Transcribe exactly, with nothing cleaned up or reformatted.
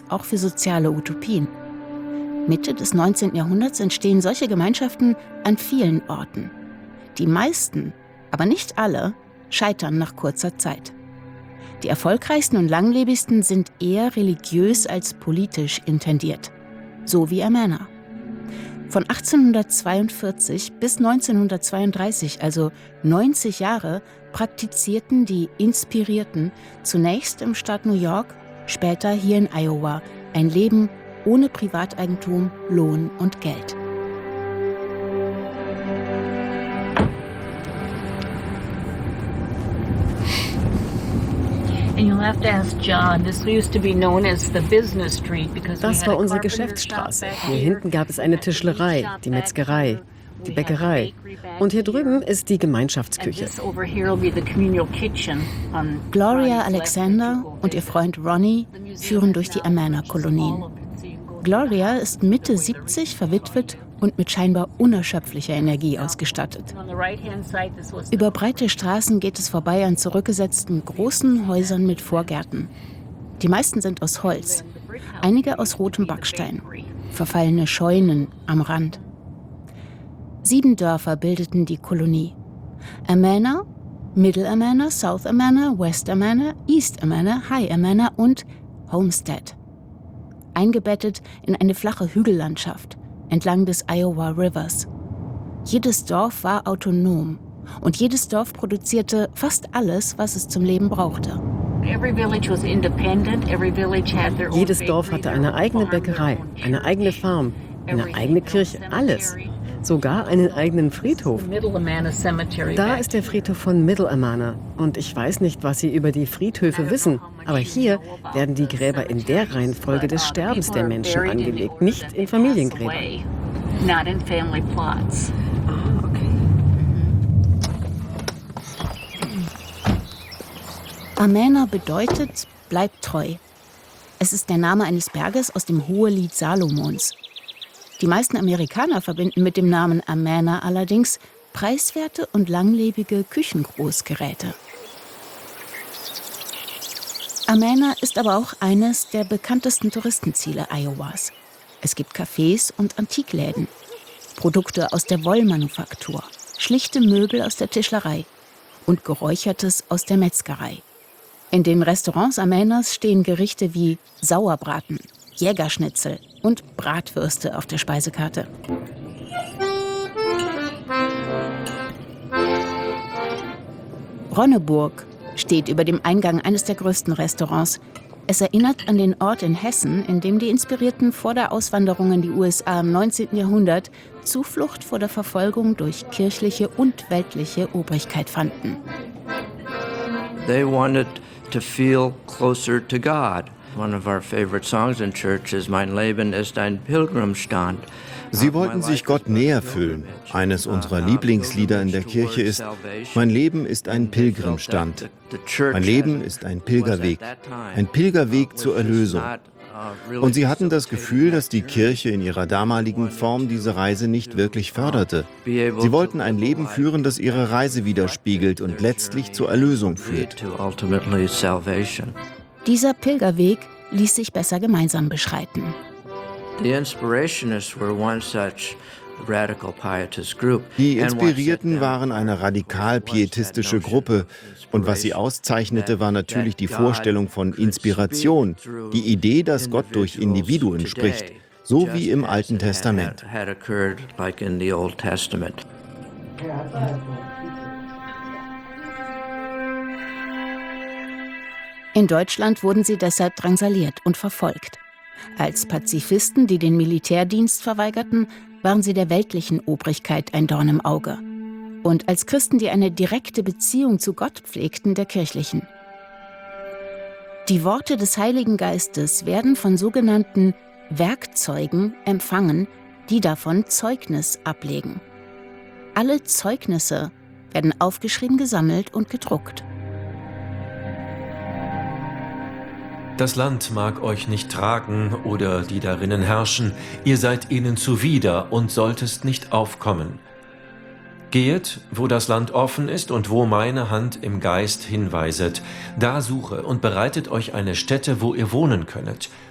auch für soziale Utopien. Mitte des neunzehnten Jahrhunderts entstehen solche Gemeinschaften an vielen Orten. Die meisten, aber nicht alle, scheitern nach kurzer Zeit. Die erfolgreichsten und langlebigsten sind eher religiös als politisch intendiert, so wie Amana. Von achtzehnhundertzweiundvierzig bis neunzehnhundertzweiunddreißig, also neunzig Jahre, praktizierten die Inspirierten zunächst im Staat New York, später hier in Iowa ein Leben ohne Privateigentum, Lohn und Geld. Das war unsere Geschäftsstraße. Hier hinten gab es eine Tischlerei, die Metzgerei, die Bäckerei. Und hier drüben ist die Gemeinschaftsküche. Gloria Alexander und ihr Freund Ronnie führen durch die Amana-Kolonien. Gloria ist Mitte siebzig, verwitwet und mit scheinbar unerschöpflicher Energie ausgestattet. Über breite Straßen geht es vorbei an zurückgesetzten großen Häusern mit Vorgärten. Die meisten sind aus Holz, einige aus rotem Backstein, verfallene Scheunen am Rand. Sieben Dörfer bildeten die Kolonie. Amana, Middle Amana, South Amana, West Amana, East Amana, High Amana und Homestead. Eingebettet in eine flache Hügellandschaft entlang des Iowa Rivers. Jedes Dorf war autonom und jedes Dorf produzierte fast alles, was es zum Leben brauchte. Jedes Dorf hatte eine eigene Bäckerei, eine eigene Farm, eine eigene Kirche, alles. Sogar einen eigenen Friedhof. Da ist der Friedhof von Middle Amana. Und ich weiß nicht, was Sie über die Friedhöfe wissen, aber hier werden die Gräber in der Reihenfolge des Sterbens der Menschen angelegt, nicht in Familiengräber. Amana bedeutet, bleib treu. Es ist der Name eines Berges aus dem Hohelied Salomons. Die meisten Amerikaner verbinden mit dem Namen Amana allerdings preiswerte und langlebige Küchengroßgeräte. Amana ist aber auch eines der bekanntesten Touristenziele Iowas. Es gibt Cafés und Antikläden, Produkte aus der Wollmanufaktur, schlichte Möbel aus der Tischlerei und Geräuchertes aus der Metzgerei. In den Restaurants Amanas stehen Gerichte wie Sauerbraten, Jägerschnitzel und Bratwürste auf der Speisekarte. Ronneburg steht über dem Eingang eines der größten Restaurants. Es erinnert an den Ort in Hessen, in dem die Inspirierten vor der Auswanderung in die U S A im neunzehnten Jahrhundert Zuflucht vor der Verfolgung durch kirchliche und weltliche Obrigkeit fanden. They wanted to feel closer to God. One of our favorite songs in church is Mein Leben ist ein Pilgerstand. Sie wollten sich Gott näher fühlen. Eines unserer Lieblingslieder in der Kirche ist Mein Leben ist ein Pilgrimstand. Mein Leben ist ein Pilgerweg. Ein Pilgerweg zur Erlösung. Und sie hatten das Gefühl, dass die Kirche in ihrer damaligen Form diese Reise nicht wirklich förderte. Sie wollten ein Leben führen, das ihre Reise widerspiegelt und letztlich zur Erlösung führt. Dieser Pilgerweg ließ sich besser gemeinsam beschreiten. Die Inspirierten waren eine radikal pietistische Gruppe. Und was sie auszeichnete, war natürlich die Vorstellung von Inspiration, die Idee, dass Gott durch Individuen spricht, so wie im Alten Testament. In Deutschland wurden sie deshalb drangsaliert und verfolgt. Als Pazifisten, die den Militärdienst verweigerten, waren sie der weltlichen Obrigkeit ein Dorn im Auge. Und als Christen, die eine direkte Beziehung zu Gott pflegten, der kirchlichen. Die Worte des Heiligen Geistes werden von sogenannten Werkzeugen empfangen, die davon Zeugnis ablegen. Alle Zeugnisse werden aufgeschrieben, gesammelt und gedruckt. Das Land mag euch nicht tragen oder die darinnen herrschen, ihr seid ihnen zuwider und solltest nicht aufkommen. Gehet, wo das Land offen ist und wo meine Hand im Geist hinweiset, da suche und bereitet euch eine Stätte, wo ihr wohnen könnet.